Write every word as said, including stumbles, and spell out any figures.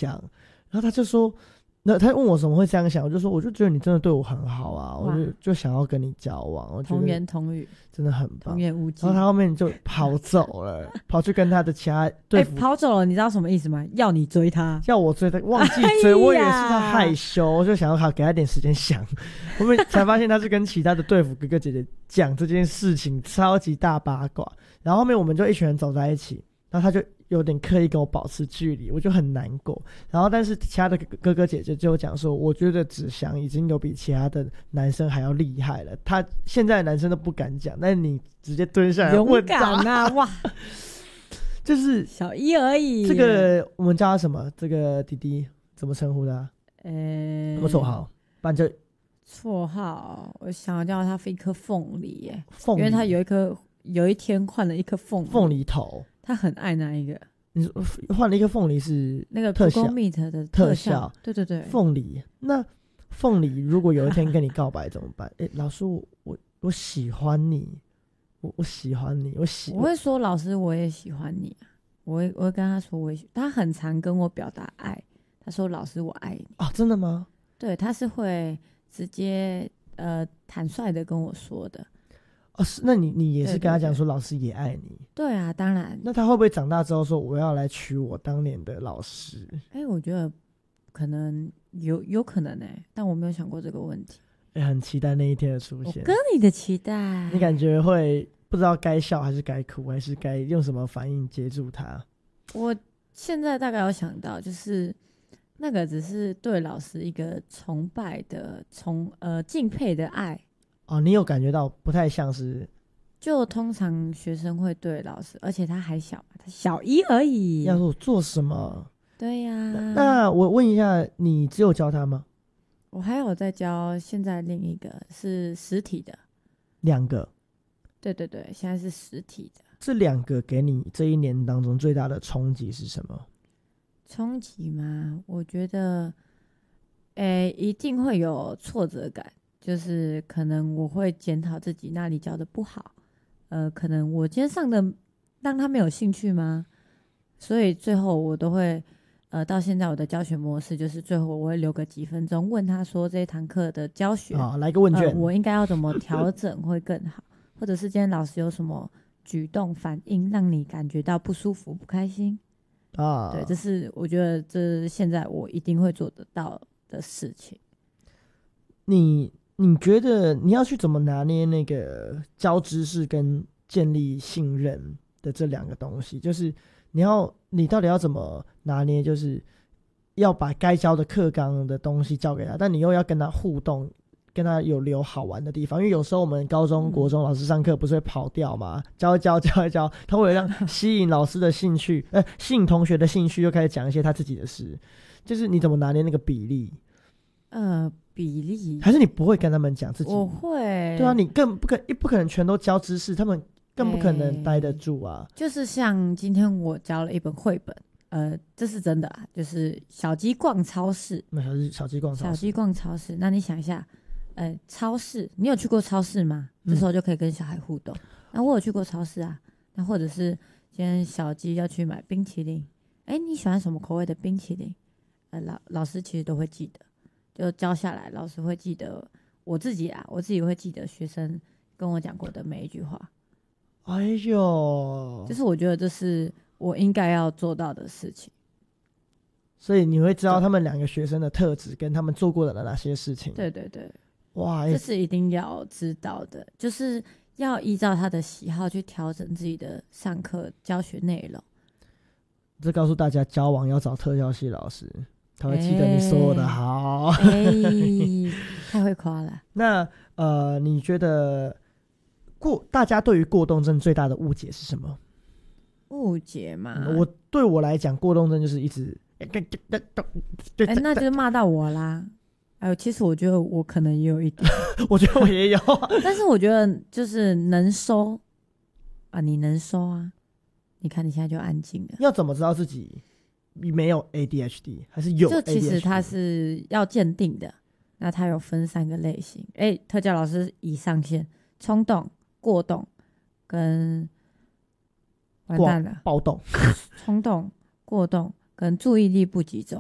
想？然后他就说，那他问我怎么会这样想，我就说我就觉得你真的对我很好啊，我就就想要跟你交往，我觉得童言童语， 真的很棒， 童言无忌。 然后他后面就跑走了，跑去跟他的其他队服、 欸、跑走了，你知道什么意思吗？要你追他， 要我追他，忘记追， 哎、 我以为是他害羞，我就想要他给他点时间想，后面才发现他是跟其他的队服哥哥姐姐讲这件事情，超级大八卦。然后后面我们就一群人走在一起，然后他就有点刻意跟我保持距离，我就很难过。然后但是其他的哥哥姐姐就讲说，我觉得子祥已经有比其他的男生还要厉害了，他现在的男生都不敢讲，但是你直接蹲下来勇问他， 敢啊！哇， 就是小一而已。 这个我们叫他什么？这个弟弟怎么称呼他？ 呃， 什么绰号？不然就绰号，我想要叫他一颗凤梨耶， 凤梨， 因为他有一颗，有一天换了一颗凤梨， 凤梨头， 他很爱那一个。 你说换了一个凤梨是那个特效 Google Meet 的特效， 效对对对， 凤梨。那凤梨如果有一天跟你告白怎么办？哎、欸，老师，我我我喜欢你，我我喜欢你，我喜， 我会说老师我也喜欢你啊，我会我会跟他说我也喜，他很常跟我表达爱，他说老师我爱你啊，真的吗？ 对，他是会直接呃坦率的跟我说的。 哦，是，那你你也是跟他讲说对对对老师也爱你？ 对啊，当然。 那他会不会长大之后说我要来娶我当年的老师？ 哎、欸，我觉得可能有有可能哎、欸，但我没有想过这个问题。 哎、欸，很期待那一天的出现。 我跟你的期待， 你感觉会不知道该笑还是该哭，还是该用什么反应接住他？ 我现在大概有想到，就是那个只是对老师一个崇拜的、崇呃敬佩的爱。 哦，你有感觉到不太像是？ 就通常学生会对老师，而且他还小嘛，他小一而已。 要说我做什么？ 对呀、啊。 那我问一下，你只有教他吗？ 我还有在教，现在另一个是实体的。 两个。 对对对，现在是实体的。 这两个给你这一年当中最大的冲击是什么？ 冲击吗？我觉得，诶，一定会有挫折感。就是可能我会检讨自己那里教的不好，呃，可能我今天上的让他没有兴趣吗？所以最后我都会，呃，到现在我的教学模式就是最后我会留个几分钟问他说这一堂课的教学啊，来个问卷、 呃，我应该要怎么调整会更好，或者是今天老师有什么举动反应让你感觉到不舒服、不开心啊？对，这是我觉得这是现在我一定会做得到的事情。 你。你觉得你要去怎么拿捏那个教知识跟建立信任的这两个东西？就是你要你到底要怎么拿捏？就是要把该教的课纲的东西教给他，但你又要跟他互动，跟他有留好玩的地方。因为有时候我们高中、国中老师上课不是会跑调嘛，教一教教一教，他会让吸引老师的兴趣，呃，吸引同学的兴趣，又开始讲一些他自己的事。就是你怎么拿捏那个比例？ 呃。比例还是你不会跟他们讲自己？ 我会。 对啊，你更不可不可能全都教知识，他们更不可能待得住啊。 欸、就是像今天我教了一本绘本，呃，这是真的啊，就是小鸡逛超市。 那小鸡小鸡逛超市。 小鸡逛超市，那你想一下，呃，超市，你有去过超市吗？这时候就可以跟小孩互动。嗯、那我有去过超市啊，那或者是今天小鸡要去买冰淇淋，哎、欸，你喜欢什么口味的冰淇淋？呃，老老师其实都会记得。就教下来，老师会记得我自己啊，我自己会记得学生跟我讲过的每一句话。 哎呦， 就是我觉得这是我应该要做到的事情。 所以你会知道他们两个学生的特质跟他们做过的哪些事情。 对对对， 哇， 这是一定要知道的，就是要依照他的喜好去调整自己的上课教学内容。 这告诉大家，交往要找特教系老师。他会记得你所有的好， 哎、欸，太会夸了。 那呃，你觉得过大家对于过动症最大的误解是什么？ 误解嘛、 嗯？我对我来讲，过动症就是一直，哎、 欸，那就是骂到我啦。哎呦，其实我觉得我可能也有一点， 我觉得我也有， 但是我觉得就是能收啊，你能收啊？你看你现在就安静了。 要怎么知道自己？没有 A D H D 还是有 A D H D？ 就其实它是要鉴定的，那它有分三个类型。哎、欸，特教老师已上线：冲动、过动跟完蛋了， 暴动、 冲动、过动跟注意力不集中。